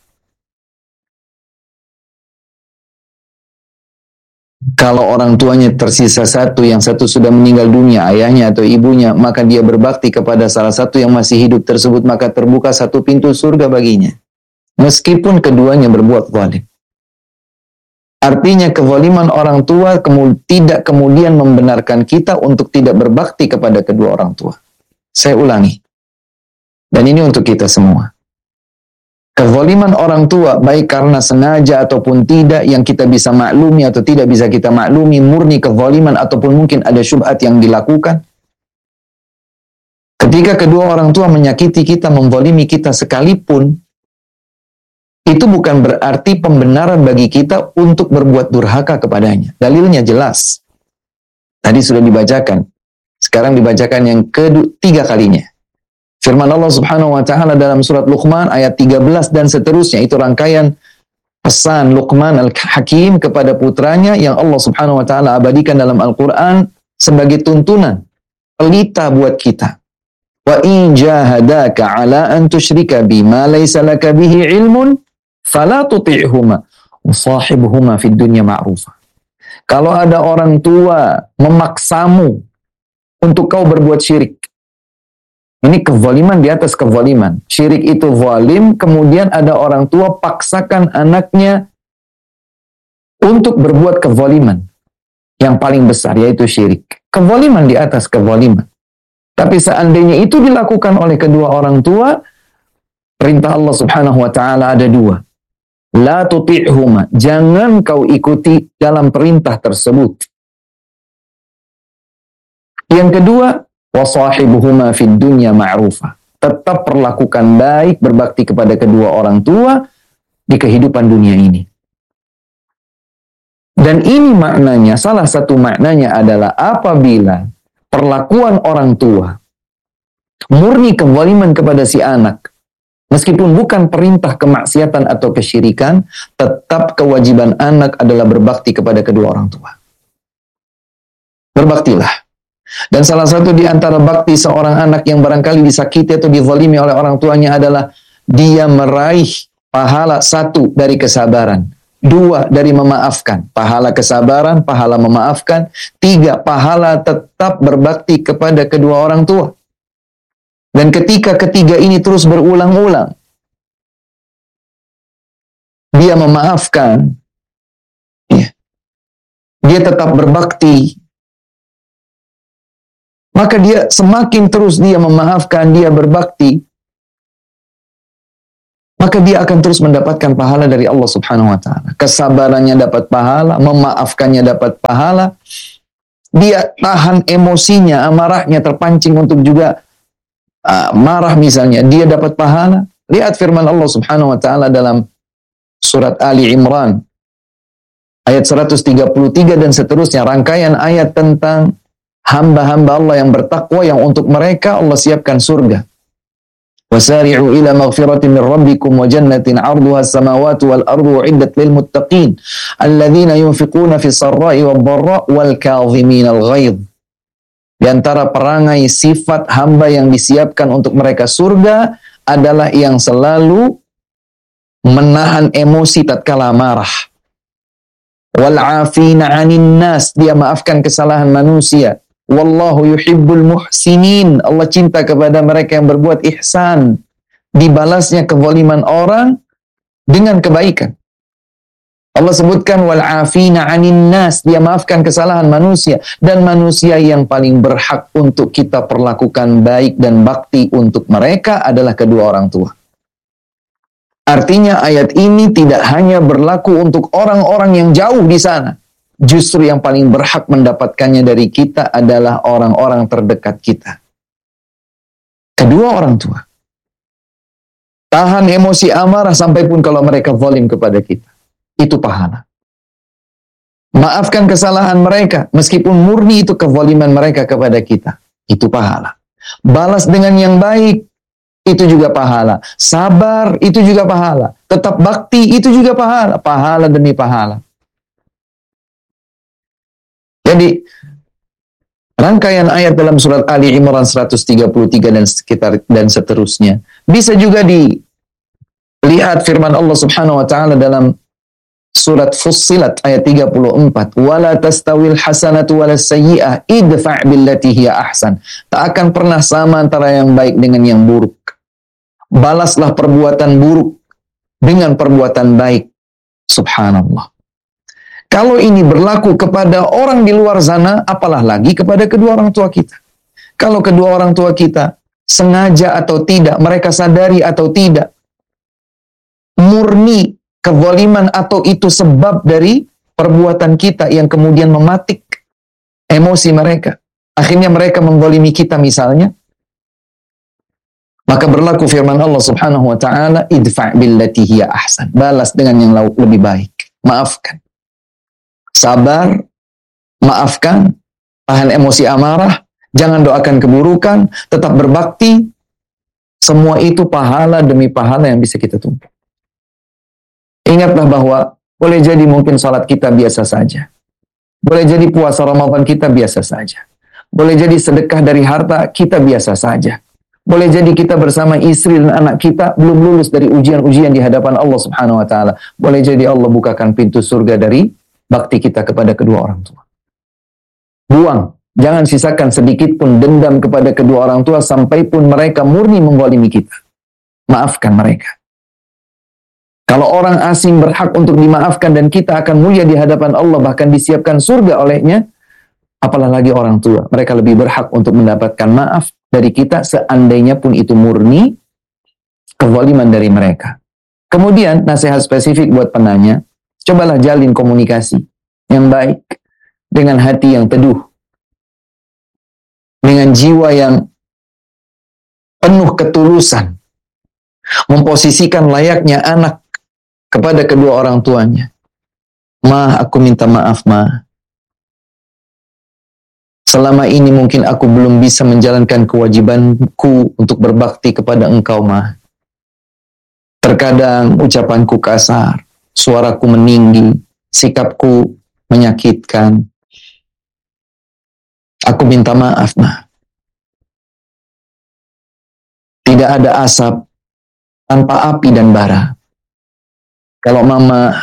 Kalau orang tuanya tersisa satu, yang satu sudah meninggal dunia, ayahnya atau ibunya, maka dia berbakti kepada salah satu yang masih hidup tersebut, maka terbuka 1 pintu surga baginya. Meskipun keduanya berbuat zalim. Artinya kezaliman orang tua tidak kemudian membenarkan kita untuk tidak berbakti kepada kedua orang tua. Saya ulangi. Dan ini untuk kita semua. Kezaliman orang tua, baik karena sengaja ataupun tidak, yang kita bisa maklumi atau tidak bisa kita maklumi, murni kezaliman ataupun mungkin ada syubhat yang dilakukan. Ketika kedua orang tua menyakiti kita, menzalimi kita sekalipun, itu bukan berarti pembenaran bagi kita untuk berbuat durhaka kepadanya. Dalilnya jelas. Tadi sudah dibacakan. Sekarang dibacakan yang ketiga kalinya. Firman Allah Subhanahu wa taala dalam surat Luqman ayat 13 dan seterusnya, itu rangkaian pesan Luqman Al-Hakim kepada putranya yang Allah Subhanahu wa taala abadikan dalam Al-Qur'an sebagai tuntunan pelita buat kita. Wa in jahadaka ala an tusyrika bima laysa laka bihi ilmun fala tuti'huma wa sahibhuma fid dunya ma'rufa. Kalau ada orang tua memaksamu untuk kau berbuat syirik, ini kezaliman di atas kezaliman. Syirik itu zalim, kemudian ada orang tua paksakan anaknya untuk berbuat kezaliman yang paling besar, yaitu syirik. Kezaliman di atas kezaliman. Tapi seandainya itu dilakukan oleh kedua orang tua, perintah Allah Subhanahu wa taala ada 2. La tuti'huma, jangan kau ikuti dalam perintah tersebut. Yang kedua, wa sahibuhuma fid dunya ma'rufa. Tetap perlakukan baik, berbakti kepada kedua orang tua di kehidupan dunia ini. Dan ini maknanya, salah satu maknanya adalah apabila perlakuan orang tua murni kezaliman kepada si anak, meskipun bukan perintah kemaksiatan atau kesyirikan, tetap kewajiban anak adalah berbakti kepada kedua orang tua. Berbaktilah. Dan salah satu di antara bakti seorang anak yang barangkali disakiti atau dizalimi oleh orang tuanya adalah dia meraih pahala 1 dari kesabaran, 2 dari memaafkan, pahala kesabaran, pahala memaafkan, 3 pahala tetap berbakti kepada kedua orang tua. Dan ketika ketiga ini terus berulang-ulang, dia memaafkan, dia tetap berbakti, maka dia semakin terus dia memaafkan, dia berbakti, maka dia akan terus mendapatkan pahala dari Allah Subhanahu wa ta'ala. Kesabarannya dapat pahala, memaafkannya dapat pahala. Dia tahan emosinya, amarahnya terpancing untuk juga marah misalnya, dia dapat pahala. Lihat firman Allah Subhanahu wa ta'ala dalam surat Ali Imran ayat 133 dan seterusnya, rangkaian ayat tentang hamba-hamba Allah yang bertakwa, yang untuk mereka Allah siapkan surga. Wasari'u ila maghfiratin min rabbikum wa jannatin 'arduha as-samawati wal ardu u'iddat lil muttaqin alladzina yunfiquna fis sarra'i wad dharra wal kadhimina al ghaidh. Di antara perangai sifat hamba yang disiapkan untuk mereka surga adalah yang selalu menahan emosi tatkala marah. Wal 'afina 'anil nas, dia maafkan kesalahan manusia. Wallahu yuhibbul muhsinin, Allah cinta kepada mereka yang berbuat ihsan. Dibalasnya kezaliman orang dengan kebaikan. Allah sebutkan wal 'afina 'anil nas, dia maafkan kesalahan manusia, dan manusia yang paling berhak untuk kita perlakukan baik dan bakti untuk mereka adalah kedua orang tua. Artinya ayat ini tidak hanya berlaku untuk orang-orang yang jauh di sana. Justru yang paling berhak mendapatkannya dari kita adalah orang-orang terdekat kita. Kedua orang tua. Tahan emosi amarah sampai pun kalau mereka zalim kepada kita. Itu pahala. Maafkan kesalahan mereka meskipun murni itu kezaliman mereka kepada kita. Itu pahala. Balas dengan yang baik. Itu juga pahala. Sabar itu juga pahala. Tetap bakti itu juga pahala. Pahala demi pahala. Jadi, rangkaian ayat dalam surat Ali Imran 133 dan seterusnya. Bisa juga dilihat firman Allah Subhanahu wa ta'ala dalam surat Fussilat ayat 34. Wala tastawil hasanatu wala sayyi'ah idfa' billati hiya ahsan. Tak akan pernah sama antara yang baik dengan yang buruk. Balaslah perbuatan buruk dengan perbuatan baik. Subhanallah. Kalau ini berlaku kepada orang di luar sana, apalah lagi kepada kedua orang tua kita. Kalau kedua orang tua kita sengaja atau tidak, mereka sadari atau tidak, murni kezaliman atau itu sebab dari perbuatan kita yang kemudian mematik emosi mereka. Akhirnya mereka menzalimi kita misalnya. Maka berlaku firman Allah Subhanahu wa ta'ala, idfa' billati hiya ahsan. Balas dengan yang lebih baik. Maafkan. Sabar, maafkan, tahan emosi amarah, jangan doakan keburukan, tetap berbakti. Semua itu pahala demi pahala yang bisa kita tumpuk. Ingatlah bahwa boleh jadi mungkin salat kita biasa saja. Boleh jadi puasa Ramadan kita biasa saja. Boleh jadi sedekah dari harta kita biasa saja. Boleh jadi kita bersama istri dan anak kita belum lulus dari ujian-ujian di hadapan Allah Subhanahu wa ta'ala. Boleh jadi Allah bukakan pintu surga dari bakti kita kepada kedua orang tua. Buang, jangan sisakan sedikit pun dendam kepada kedua orang tua sampai pun mereka murni menzalimi kita. Maafkan mereka. Kalau orang asing berhak untuk dimaafkan dan kita akan mulia di hadapan Allah, bahkan disiapkan surga olehnya, apalah lagi orang tua. Mereka lebih berhak untuk mendapatkan maaf dari kita seandainya pun itu murni kezaliman dari mereka. Kemudian nasihat spesifik buat penanya, cobalah jalin komunikasi yang baik, dengan hati yang teduh, dengan jiwa yang penuh ketulusan, memposisikan layaknya anak kepada kedua orang tuanya. Ma, aku minta maaf, Ma. Selama ini mungkin aku belum bisa menjalankan kewajibanku untuk berbakti kepada engkau, Ma. Terkadang ucapanku kasar, suaraku meninggi, sikapku menyakitkan. Aku minta maaf, Ma. Tidak ada asap tanpa api dan bara. Kalau Mama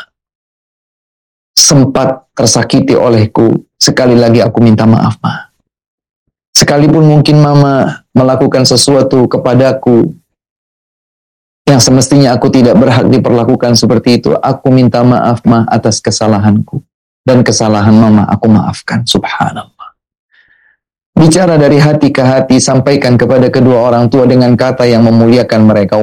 sempat tersakiti olehku, sekali lagi aku minta maaf, Ma. Sekalipun mungkin Mama melakukan sesuatu kepadaku yang semestinya aku tidak berhak diperlakukan seperti itu, aku minta maaf, Ma, atas kesalahanku. Dan kesalahan Mama aku maafkan. Subhanallah. Bicara dari hati ke hati, sampaikan kepada kedua orang tua dengan kata yang memuliakan mereka.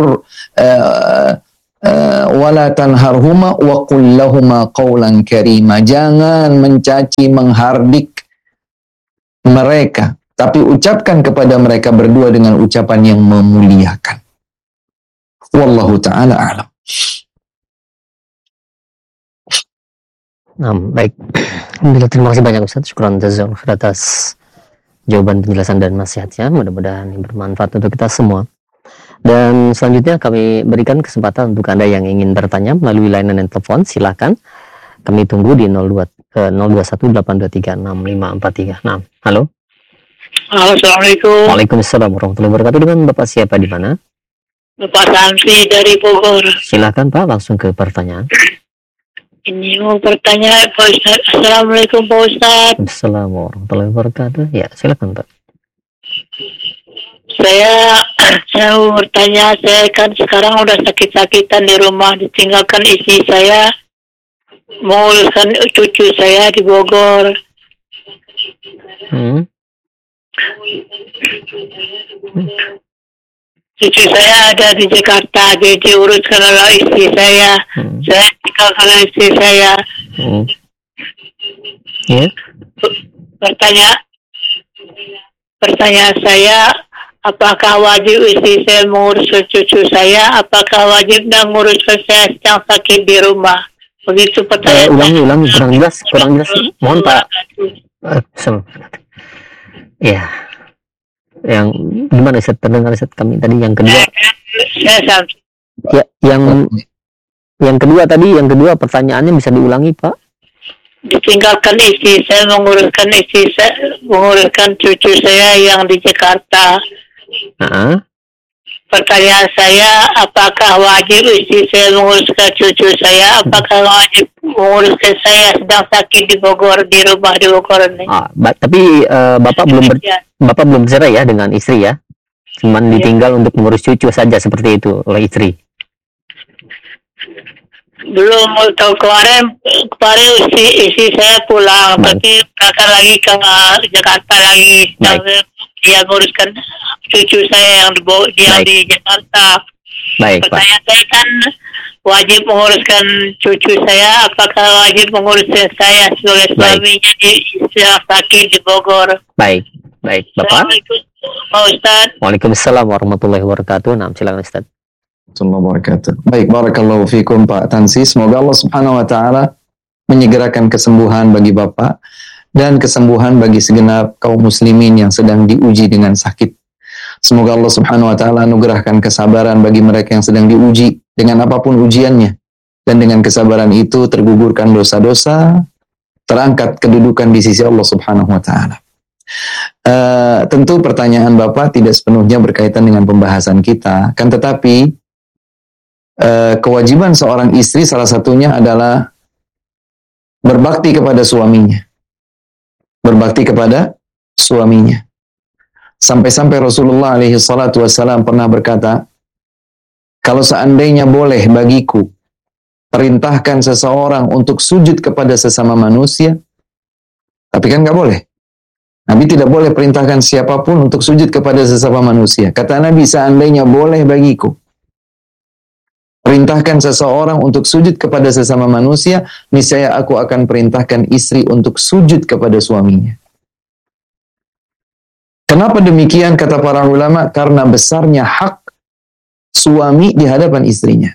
Wala tanharhuma wa qul lahuma qawlan karima. Jangan mencaci, menghardik mereka, tapi ucapkan kepada mereka berdua dengan ucapan yang memuliakan. Wallahu ta'ala a'lam. Nah, baik. Alhamdulillah, terima kasih banyak Ustaz. Syukran jazakallahu atas jawaban, penjelasan dan nasihatnya. Mudah-mudahan ini bermanfaat untuk kita semua. Dan selanjutnya kami berikan kesempatan untuk Anda yang ingin bertanya melalui layanan telepon. Silakan. Kami tunggu di 0218236543. Nah, halo. Halo, Assalamualaikum. Waalaikumsalam warahmatullahi wabarakatuh. Dengan Bapak siapa di mana? Bapak Samsi dari Bogor. Silakan Pak, langsung ke pertanyaan. Ini mau bertanya Pak Ustaz. Assalamualaikum Pak Ustaz. Assalamualaikum warahmatullahi wabarakatuh. Ya, silakan Pak. Saya mau bertanya, saya kan sekarang udah sakit-sakitan di rumah, ditinggalkan istri saya, menguruskan cucu saya di Bogor. Cucu saya ada di Jakarta, jadi diuruskan oleh istri saya. Saya tinggalkan oleh istri saya. Ya. Pertanyaan saya, apakah wajib istri saya mengurus cucu saya? Apakah wajib menguruskan saya yang sakit di rumah? Begitu pertanyaan. Ulangi, kurang jelas. Mohon Pak. Ya. Yang gimana Ustaz, terdengar Ustaz kami tadi yang kedua? Ya, yang kedua pertanyaannya bisa diulangi Pak? Ditinggalkan istri saya, menguruskan cucu saya yang di Jakarta. Pertanyaan saya, apakah wajib istri saya menguruskan cucu saya? Apakah wajib menguruskan saya sedang sakit di Bogor, di rumah di Bogor ini? Tapi Bapak belum cerai ya dengan istri ya? Cuman ditinggal untuk mengurus cucu saja seperti itu oleh istri? Belum, tahun kemarin istri saya pulang, tapi akan lagi ke Jakarta lagi. Dia menguruskan cucu saya yang di Jakarta. Baik, pertanyaan saya kan wajib menguruskan cucu saya, apakah wajib menguruskan saya sebagai suaminya yang sakit di Bogor? Baik, Bapak. Assalamualaikum Pak Ustaz. Waalaikumsalam warahmatullahi wabarakatuh. Nah, silakan Ustaz. Baik, barakallahu fikum Pak Tansi. Semoga Allah Subhanahu wa taala menyegerakan kesembuhan bagi Bapak dan kesembuhan bagi segenap kaum muslimin yang sedang diuji dengan sakit. Semoga Allah Subhanahu wa taala anugerahkan kesabaran bagi mereka yang sedang diuji dengan apapun ujiannya, dan dengan kesabaran itu tergugurkan dosa-dosa, terangkat kedudukan di sisi Allah Subhanahu wa taala. Tentu pertanyaan Bapak tidak sepenuhnya berkaitan dengan pembahasan kita, kan tetapi kewajiban seorang istri salah satunya adalah berbakti kepada suaminya. Sampai-sampai Rasulullah alaihi salatu wassalam pernah berkata, kalau seandainya boleh bagiku perintahkan seseorang untuk sujud kepada sesama manusia, tapi kan nggak boleh. Nabi tidak boleh perintahkan siapapun untuk sujud kepada sesama manusia. Kata Nabi, seandainya boleh bagiku perintahkan seseorang untuk sujud kepada sesama manusia, niscaya aku akan perintahkan istri untuk sujud kepada suaminya. Kenapa demikian kata para ulama? Karena besarnya hak suami di hadapan istrinya.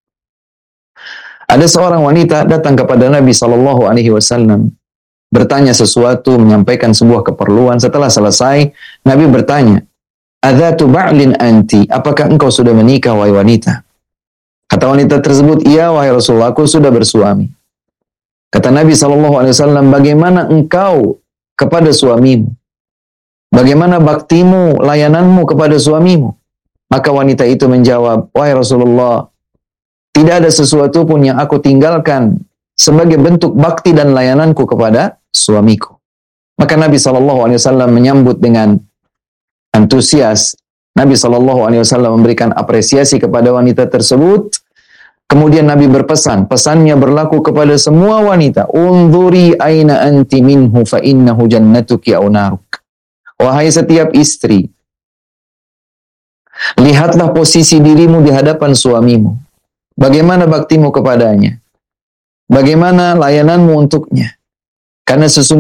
Ada seorang wanita datang kepada Nabi SAW, bertanya sesuatu, menyampaikan sebuah keperluan. Setelah selesai, Nabi bertanya, "Adzatu ba'lin anti?" Apakah engkau sudah menikah, wahai wanita? Kata wanita tersebut, "Iya, wahai Rasulullah, aku sudah bersuami." Kata Nabi SAW, "Bagaimana engkau kepada suamimu? Bagaimana baktimu, layananmu kepada suamimu?" Maka wanita itu menjawab, "Wahai Rasulullah, tidak ada sesuatu pun yang aku tinggalkan sebagai bentuk bakti dan layananku kepada suamiku." Maka Nabi SAW menyambut dengan antusias. Nabi SAW memberikan apresiasi kepada wanita tersebut. Kemudian Nabi berpesan, pesannya berlaku kepada semua wanita, "Unzuri aina anti minhu fa innahu jannatuki aw naruk." Wahai setiap istri, lihatlah posisi dirimu di hadapan suamimu. Bagaimana baktimu kepadanya? Bagaimana layananmu untuknya? Karena sesungguhnya